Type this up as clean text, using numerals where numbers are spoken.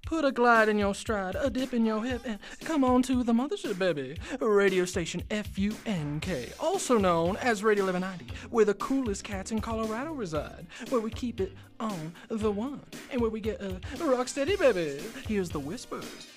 Put a glide in your stride, a dip in your hip, and come on to the mothership, baby. Radio station FUNK, also known as Radio 1190, where the coolest cats in Colorado reside, where we keep it on the one, and where we get rock steady, baby. Here's the whispers